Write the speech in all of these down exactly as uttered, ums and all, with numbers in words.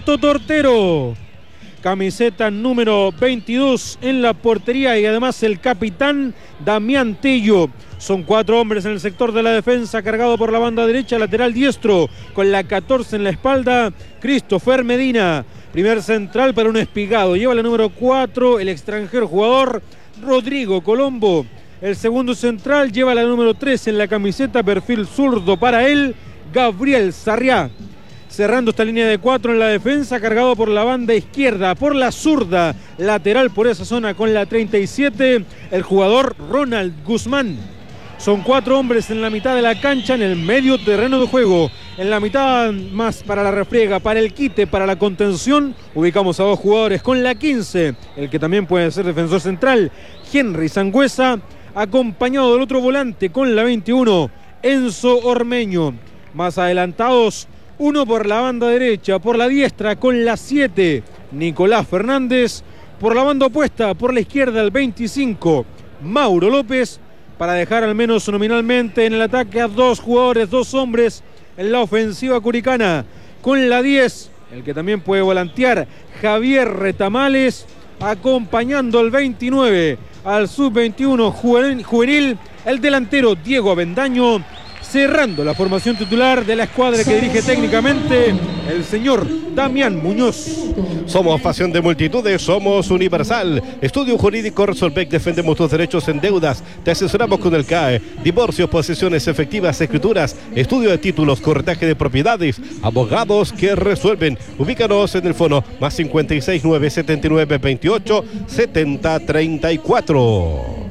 Santo Tortero. Camiseta número veintidós en la portería y además el capitán Damián Tello. Son cuatro hombres en el sector de la defensa, cargado por la banda derecha, lateral diestro, con la catorce en la espalda, Christopher Medina. Primer central para un Espigado, lleva la número cuatro, el extranjero jugador Rodrigo Colombo. El segundo central lleva la número tres en la camiseta, perfil zurdo para él, Gabriel Sarriá. Cerrando esta línea de cuatro en la defensa, cargado por la banda izquierda, por la zurda, lateral por esa zona con la treinta y siete, el jugador Ronald Guzmán. Son cuatro hombres en la mitad de la cancha, en el medio terreno de juego. En la mitad más para la refriega, para el quite, para la contención, ubicamos a dos jugadores con la quince, el que también puede ser defensor central, Henry Sangüesa, acompañado del otro volante con la veintiuno, Enzo Ormeño. Más adelantados, uno por la banda derecha, por la diestra con la siete, Nicolás Fernández. Por la banda opuesta, por la izquierda, el veinticinco, Mauro López. Para dejar al menos nominalmente en el ataque a dos jugadores, dos hombres en la ofensiva curicana. Con la diez, el que también puede volantear, Javier Retamales. Acompañando al veintinueve, al sub veintiuno juvenil, el delantero Diego Avendaño. Cerrando la formación titular de la escuadra que dirige técnicamente el señor Damián Muñoz. Somos pasión de multitudes, somos Universal. Estudio Jurídico Resolvec, defendemos tus derechos en deudas. Te asesoramos con el C A E. Divorcios, posesiones efectivas, escrituras, estudio de títulos, corretaje de propiedades. Abogados que resuelven. Ubícanos en el fono más cincuenta y seis, nueve setenta y nueve, veintiocho, setenta, treinta y cuatro.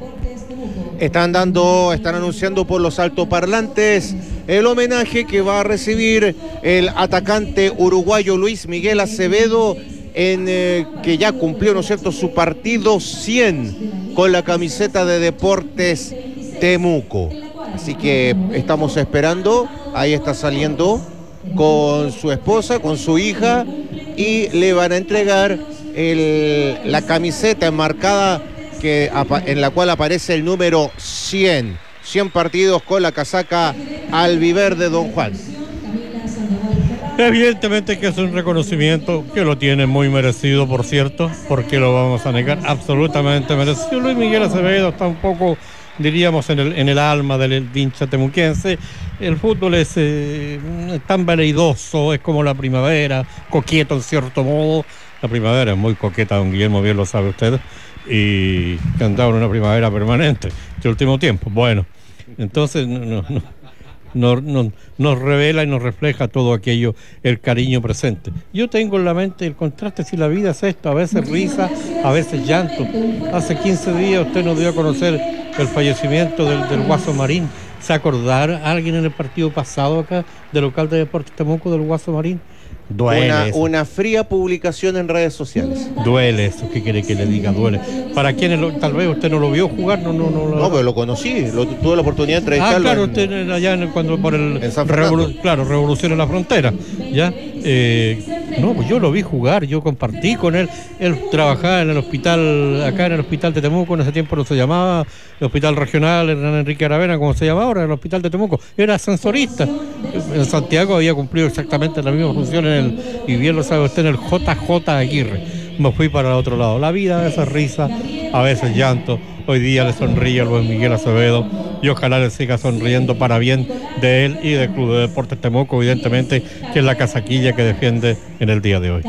Están dando, están anunciando por los altoparlantes el homenaje que va a recibir el atacante uruguayo Luis Miguel Acevedo, en eh, que ya cumplió, ¿no es cierto?, su partido cien con la camiseta de Deportes Temuco. Así que estamos esperando, ahí está saliendo con su esposa, con su hija, y le van a entregar el, la camiseta enmarcada que, en la cual aparece el número cien. cien partidos con la casaca albiverde, don Juan. Evidentemente que es un reconocimiento que lo tiene muy merecido, por cierto, porque lo vamos a negar, absolutamente merecido. Luis Miguel Acevedo está un poco, diríamos, en el, en el alma del hincha temuquense. El fútbol es eh, tan veleidoso, es como la primavera, coqueto en cierto modo. La primavera es muy coqueta, don Guillermo, bien lo sabe usted, y que andaba en una primavera permanente este último tiempo. Bueno, entonces no, no, no, no, no, nos revela y nos refleja todo aquello, el cariño presente. Yo tengo en la mente el contraste, si la vida es esto, a veces risa, a veces llanto. Hace quince días usted nos dio a conocer el fallecimiento del, del Guaso Marín. ¿Se acordará alguien en el partido pasado acá del local de Deportes Temuco del Guaso Marín? Duele una, eso. una fría publicación en redes sociales. Duele eso, ¿qué quiere que le diga? Duele. Para quienes lo, tal vez usted no lo vio jugar, no, no, no. No, pero lo conocí, lo, tuve la oportunidad de entrevistarlo. Ah, claro, en, usted allá en, cuando por el en San revolu, claro, Revolución en la Frontera, ya. Eh, no, pues yo lo vi jugar, yo compartí con él. Él trabajaba en el hospital, acá en el hospital de Temuco, en ese tiempo no se llamaba el hospital regional Hernán Enrique Aravena, como se llama ahora, el hospital de Temuco. Era ascensorista. En Santiago había cumplido exactamente la misma función en el, y bien lo sabe usted, en el J J Aguirre. Me fui para el otro lado. La vida a veces risa, a veces llanto. Hoy día le sonríe a Luis Miguel Acevedo y ojalá le siga sonriendo para bien de él y del Club de Deportes Temuco, evidentemente, que es la casaquilla que defiende en el día de hoy.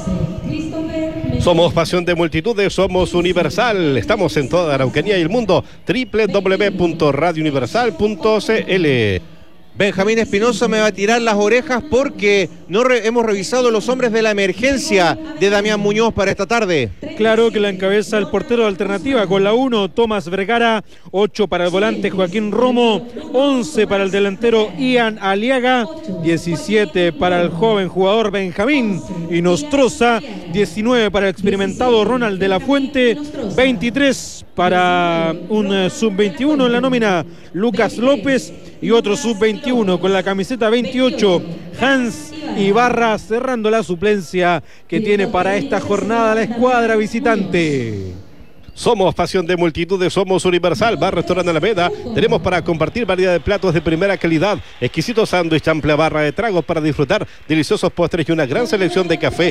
Somos pasión de multitudes, somos Universal. Estamos en toda Araucanía y el mundo. doble u doble u doble u punto radio universal punto c l. Benjamín Espinosa me va a tirar las orejas porque no re hemos revisado los hombres de la emergencia de Damián Muñoz para esta tarde. Claro que la encabeza el portero de alternativa con la uno, Tomás Vergara, ocho para el volante Joaquín Romo, once para el delantero Ian Aliaga, diecisiete para el joven jugador Benjamín Inostroza, diecinueve para el experimentado Ronald de la Fuente, veintitrés para un sub veintiuno en la nómina Lucas López y otro sub veintiuno con la camiseta veintiocho, Hans Ibarra, cerrando la suplencia que tiene para esta jornada la escuadra visitante. Somos pasión de multitudes, somos Universal, Bar Restaurante Alameda. Tenemos para compartir variedad de platos de primera calidad, exquisitos sándwich, amplia barra de tragos para disfrutar, deliciosos postres y una gran selección de café